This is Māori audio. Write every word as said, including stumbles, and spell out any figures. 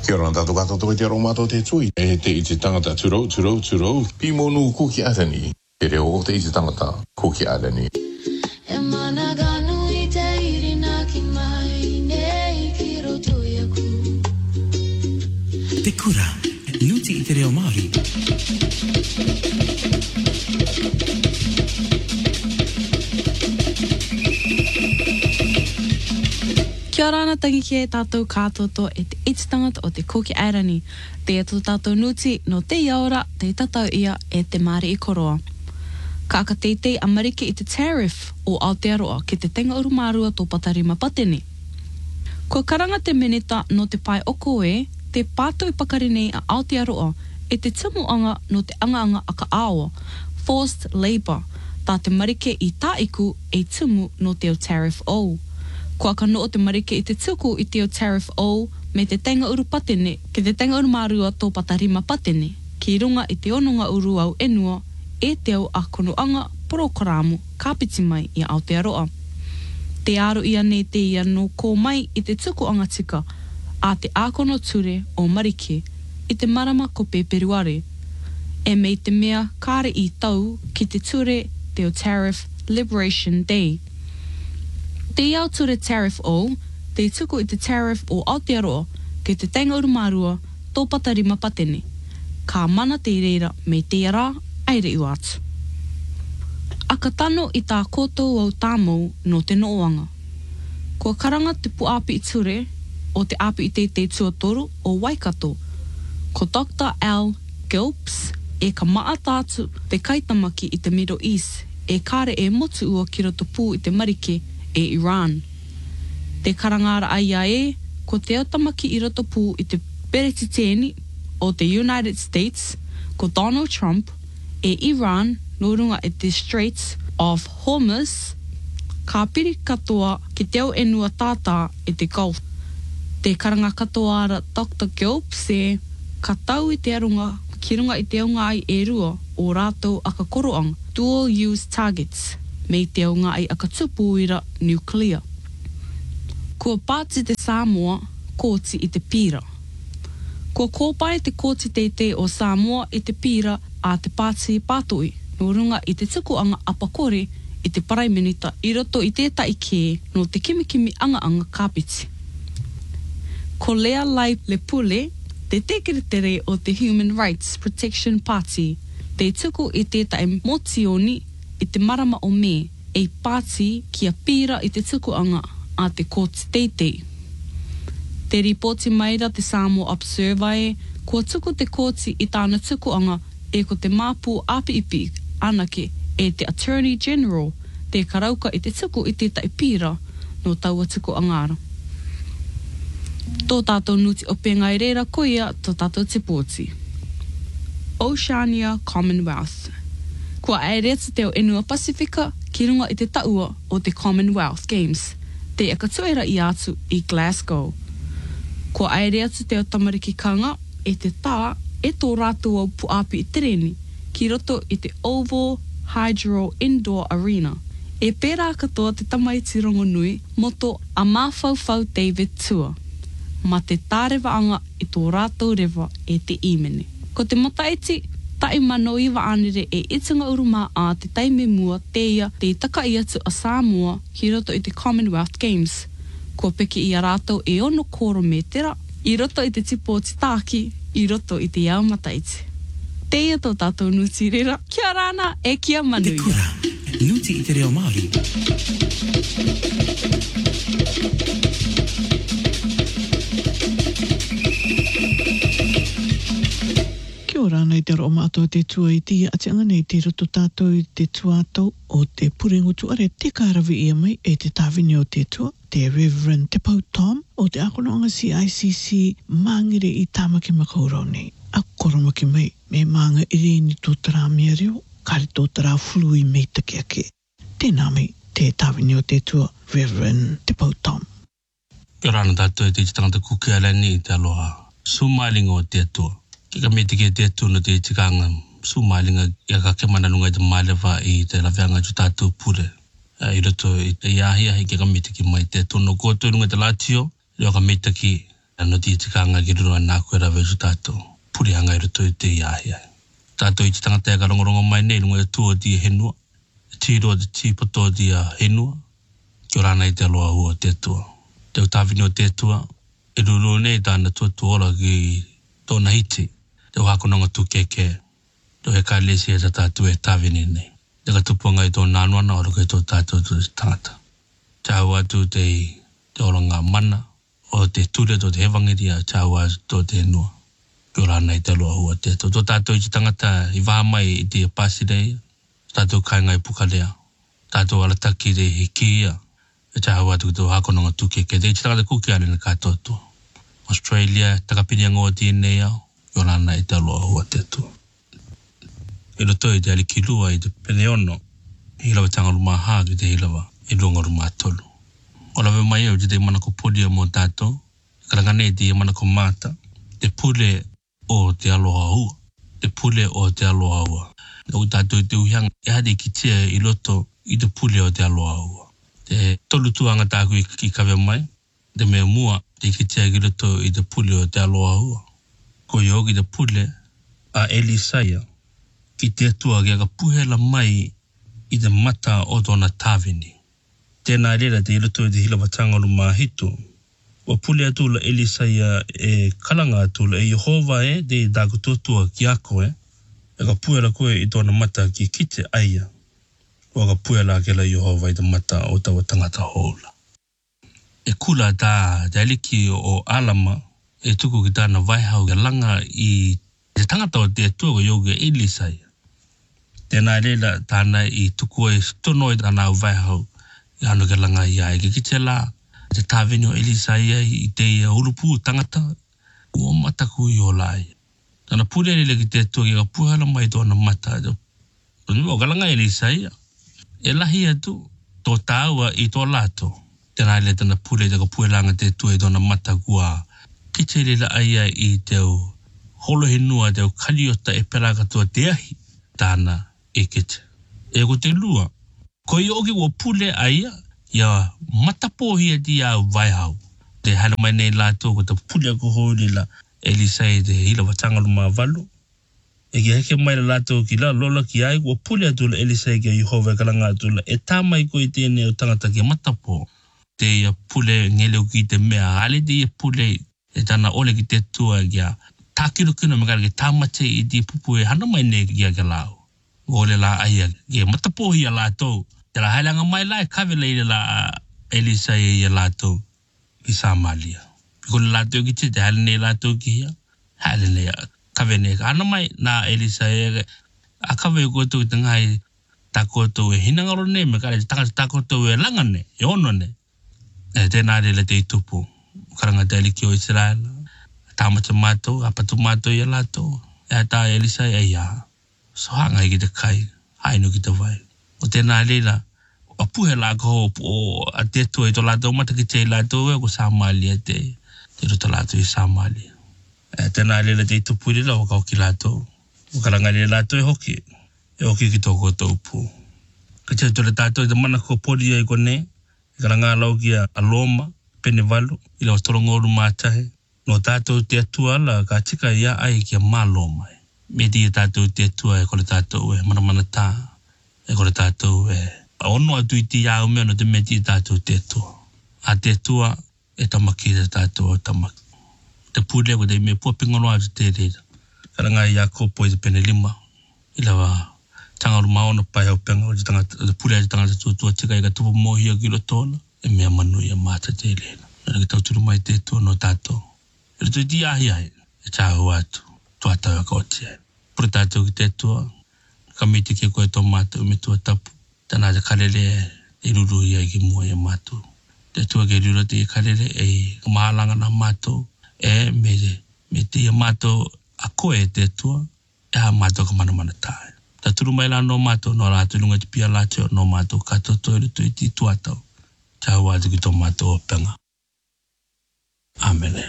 Kia ora tātou katoa te aromato te tui. E te i te tangata turo, turo, turo. Pi monu kuki arani. E reo o te i te tangata kuki arani. E mana ganu i te irina ki mai nei ki roto iaku. Te kura, nuti i te reo Māori. Kia ora ana tangi ki e tātou kātoto e te iti tangata o te koki airani. Te atu tātou nuti no te iaora te tatau ia e te Māori i koroa. Ka aka teitei a marike i te tariff o Aotearoa ki te tenga urumārua tō patarima patene. Ko karanga te meneta no te pai oko e, te pātau pakari nei a Aotearoa e te timuanga no te angaanga aka awa, forced labour, tā te marike i tāiku e timu no te o tariff o. Ko aka no o te marike i te tuku i te o tariff o me te tenga uru patene ki te tenga uru mārua tō patarima patene ki runga i te ononga uru au enua e te au a konoanga porokoramu kāpiti mai i Aotearoa. Te aro ia nei te ia no ko mai i te tuku anga tika a te ākono ture o marike i te marama ko peperuare. E mei te mea kāre i tau ki te ture te o Tariff Liberation Day. Te iau ture tariff o, te tuku i te tariff o Aotearoa ki te tenga urumārua tō patarima patene. Ka mana te reira me te ara aere iu atu. Aka tano i tā koutou au tāmou no te nooanga. Kua karanga te puapi i ture o te api i te te tuatoru o Waikato. Ko Doctor Al Gilps e ka maa tātu te kaitamaki i te Middle East e kāre e motu ua ki roto pū i te marike e Iran. Te karangara aia e, ko te autamaki i roto pū i te peretiteni o te United States, ko Donald Trump, e Iran, no runga e te Straits of Hormuz, ka piri katoa ki te au enua tātā e te Gulf. Te karanga katoa ara Doctor Gilps e, ka tau i te arunga, ki runga i te aunga ai e rua o rātou aka koroang, dual use targets, mei te aunga ai aka tupuira nuclear. Kua pāti te Samoa, kōti i te pira. Kua kōpai te kōti teitei o Samoa i te pira a te pāti pātoi, no runga i te tukuanga apakore i te paraiminita i roto i tētai kē no te kimikimi anga-anga kāpiti. Ko Lea Lai Lepule, te tekeretere o te Human Rights Protection Party, te tuku i tētai motioni i te marama o me, e pāti ki a pira i te tukuanga a te kōti teitei. Te ripoti maira te Samoa Observer e, kua tuku te kōti i tāna tukuanga e ko te māpū api-ipi anake e te Attorney General, te karauka i te tuku i tētai pira no taua tukuanga ara. Tō tātou nuti o pengai reira koia tō tātou te pōti. Oceania Commonwealth. Kua aireata te o Enua Pasifika ki runga i te taua o te Commonwealth Games, te akatuera i atu i Glasgow. Kua aireata te o tamariki kanga e te tā e tō rātou au puapi i tereni ki roto i te Oval Hydro Indoor Arena. E pērā katoa te tamaiti rongonui moto a Mawhauwhau David Tour, ma te tārewaanga i tō rātou rewa e te imene. Ko te mataiti tai mano iwa anere e itunga uruma a te taime mua te ia te taka i atu a Samoa ki roto i te Commonwealth Games. Kua peki i a rātou e ono koro metera, i roto i te tipoti tāki, i roto i te iau mataiti. Te ia tō tātou nuti rera, kia rāna e kia manuia. Te kura, nuti i te reo Māori. Kia ora nei te roa mātou te tua i tia ati anga nei te roto tātou i te tuatou o te purengu tuare te kārawi ia mai e te tāwini o te tua, te Reverend Te Pau Tom o te akonoanga C I C C māngere i tāmaki makaurau nei. A koromaki mai me mānga ireni tō tara mea reo, kare tō tara fului mei take ake. Tēnā mai te tāwini o te tua Reverend Te Pau Tom. Kia ora ana tātou e te tangata kuki alani i te aloha sumailinga o te atua. Ki ka me te ke te atua no te tikanga sumailinga ia ka ke mananunga i te malewa i te laweanga tu tātou pure. I roto i te iahia hei ke ka me te ki mai te atua no kōtou runga te latio, reo ka me te ki no ti tikanga ki rua nā koe rawe su tātou. Puri hanga i ruto i te iahi ai. Tātou i te tangata e ka rongorongo mai nei, lunga e tua di e henua. E tiro di ti poto di a henua. Kia rana i te aloha hua te tua. Te utawini o te tua. E ruru nei tāna tua tuora ki tōna hiti. Te wakononga tu keke. Te he kai lesi e ta tātou e tawini nei. Te ka tupunga i tō nānuana o ruka i tō tātou tu tangata. Te hau atu te, te oronga mana. O te ture tō te hewangiria. Te hau atu tō te henua. Kia rana i te aloha hua te tua. Tō tātou i te tangata i waha mai i te pasidei. Tātou kai ngai pukalea. Tātou alataki te hikia. E te hau atu ki tō hakononga tu keke. Te i te tangata kuki ane na kātotua. Australia, takapini angoa ti nei au. Kia rana i te aloha hua te tua. E roto i te alikilua i te peneono. Hilawa tangaruma haa ki te hilawa. I rungaruma tolu. O lawe mai au te te manako podia mo tātou. Karangane te manako mata. Te pule o te aloha hua. Te pule o te aloha hua. O tātou te uhiang e hade ki tia i loto i te pule o te aloha hua. Te tolu tuanga tāku i ki kawe mai. Te mea mua te ki tia i loto i te pule o te aloha hua. Ko i hoki te pule a Elisaia ki te atua ki aka puhela mai i te mata o tōna tāwini. Tēnā rera te i loto i te hilawa tangaru mā hitu. Wa pule atula Elisaia e kalanga atula e Jehova e te tāku tōtua ki ako e. E ka puela koe i tōna mata ki kite aia. Wa ka puela akela Jehova i te mata o tawa tangata houla. E kula tā te aliki o alama e tuku ki tāna vaihau ke langa i te tangata o te atua ko yoga Elisaia. Tēnā reila tāna i tuku e tono i tāna vaihau i hano ke langa i ai ke kite la. Te tāwini o Elisaia i te urupu tangata ua mataku i o lai. Tana pure lele ki te tua ki ka puhala mai tōna mata. O kalanga Elisaia. E lahi atu tō tāua i tō lato. Tēnā lele tana pure te ka puhalanga te tua i tōna mata kua kite lele aia i teo holo henua teo kaliota e peraka tua te ahi tāna e kite. E ko te lua. Ko i oki ua pule aia ia matapohia di a vaihau. Te hala mai nei lato ko te pulia ko hori la Elisaia te hilawa tangaru mā valu. E ki heke mai la lato ki la lola ki ai ko pulia tula Elisaia ki a Jehova kalanga tula e tamai ko i tēne o tangata ki matapo. Te ia pule ngele ki te mea hale te ia pule e tana ole ki te tua ki a tākiro kino me kare ki tamate i te pupu e hana mai nei ki a ke lau. Ole la aia ki matapohia lato. Te la hailanga mai lai kawe leile la Elisaia i a lato ki Samalia. Ko le lato ki te te haile nei lato ki hia. Haile nei kawe nei. Ana mai na Elisaia a kawe ko tu ki te ngai takoto e hinangaro nei me kare tangata takoto e langa nei. E ono nei. E tēnā rele te i tupu. Karanga te aliki o Israel. Tāmata mato, apatu mato i a lato. E a tā Elisaia i a. So hanga i ki te kai. Hainu ki te vai. O tēnā leila, a puhe la ko o a te tua i tō lato, mata ki te lato e ko Samalia te, te ruta lato i Samalia. E tēnā leila te i tupu rila o kau ki lato, o karanga leila lato e hoki, e hoki ki tōko tō upu. Ka te tō le tātou i te mana ko poria i kone, e karanga lau ki a Loma, pene valu, i lau storongoru mātahe, no tātou te atua ala ka tika ia ai ki a Maloma. Me ti tātou te atua e kore tātou e mana mana tā. E kore tātou e ono atu i ti au mea no te meti tātou te tua. A te tua e tamaki te tātou o tamaki. Te pūle ko te me puapingono atu te reira. Karanga i a kopo i te pene lima. I lawa tangaru maona pai au penga o te pūle a te tangata tūtua tika i ka tupu mohia ki rotola. E mea manu i a mata te reira. Nana ki tau turu mai te tua no tātou. E rato i ti ahi ai. E tāhu atu. Tua tau e kaoti ai. Pura tātou ki te tua. Kamiti ke koe tō mātou me tua tapu. Tana te karele e ruru ia ki mua ia mātou. Te tua ke ruru te karele e mahalanga na mātou. E me, me te ia mātou a koe te tua. E ha mātou ka mana mana tāe. Ta turu mai la no mātou no rātou lunga te pia lāteo no mātou katoto e rutu i ti tuatau. Tau wātu ki tō mātou o penga. Amen.